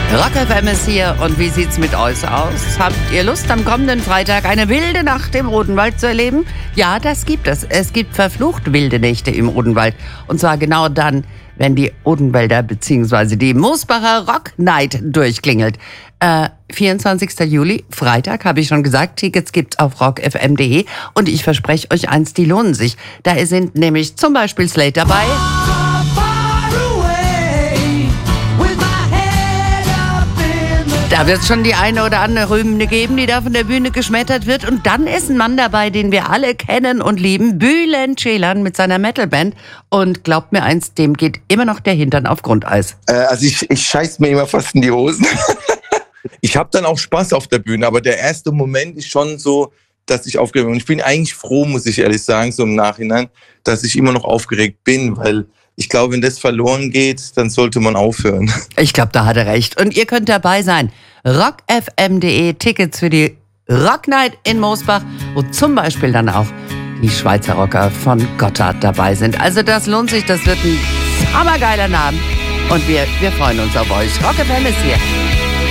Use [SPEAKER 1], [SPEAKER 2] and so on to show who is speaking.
[SPEAKER 1] Rock FM ist hier und wie sieht's mit euch aus? Habt ihr Lust, am kommenden Freitag eine wilde Nacht im Odenwald zu erleben? Ja, das gibt es. Es gibt verflucht wilde Nächte im Odenwald. Und zwar genau dann, wenn die Odenwälder bzw. die Moosbacher Rock Night durchklingelt. 24. Juli, Freitag, habe ich schon gesagt. Tickets gibt's auf rockfm.de. Und ich verspreche euch eins, die lohnen sich. Da sind nämlich zum Beispiel Slate dabei. Da wird es schon die eine oder andere Rühmende geben, die da von der Bühne geschmettert wird. Und dann ist ein Mann dabei, den wir alle kennen und lieben, Bülent Ceylan mit seiner Metalband. Und glaubt mir eins, dem geht immer noch der Hintern auf Grundeis.
[SPEAKER 2] Also ich scheiß mir immer fast in die Hosen. Ich habe dann auch Spaß auf der Bühne, aber der erste Moment ist schon so, dass ich aufgeregt bin. Und ich bin eigentlich froh, muss ich ehrlich sagen, so im Nachhinein, dass ich immer noch aufgeregt bin, weil ich glaube, wenn das verloren geht, dann sollte man aufhören.
[SPEAKER 1] Ich glaube, da hat er recht. Und ihr könnt dabei sein. rockfm.de, Tickets für die Rock Night in Moosbach, wo zum Beispiel dann auch die Schweizer Rocker von Gotthard dabei sind. Also das lohnt sich, das wird ein hammergeiler Abend. Und wir freuen uns auf euch. Rock FM ist hier.